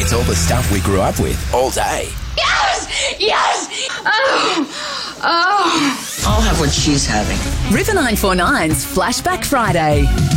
It's all the stuff we grew up with all day. Yes! Yes! Oh! I'll have what she's having. River 949's Flashback Friday.